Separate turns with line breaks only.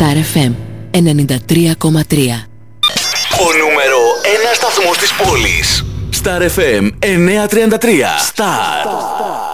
Star FM 93,3.
Ο νούμερο 1 σταθμός της πόλης. Star FM 933. Star.